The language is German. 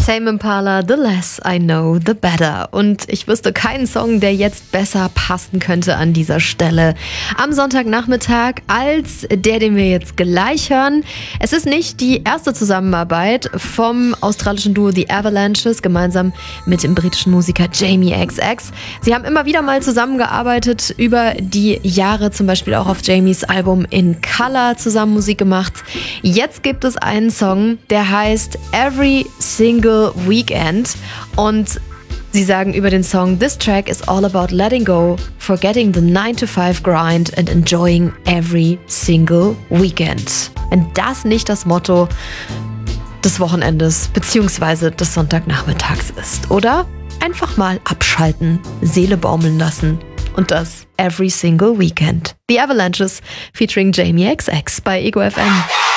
Tame Impala, The Less I Know, The Better. Und ich wüsste keinen Song, der jetzt besser passen könnte an dieser Stelle am Sonntagnachmittag als der, den wir jetzt gleich hören. Es ist nicht die erste Zusammenarbeit vom australischen Duo The Avalanches gemeinsam mit dem britischen Musiker Jamie XX. Sie haben immer wieder mal zusammengearbeitet über die Jahre, zum Beispiel auch auf Jamies Album In Color zusammen Musik gemacht. Jetzt gibt es einen Song, der heißt Every Single Weekend und sie sagen über den Song, "This track is all about letting go, forgetting the 9-to-5 grind and enjoying every single weekend." Wenn das nicht das Motto des Wochenendes bzw. des Sonntagnachmittags ist, oder? Einfach mal abschalten, Seele baumeln lassen und das every single weekend. The Avalanches featuring Jamie XX bei Ego FM.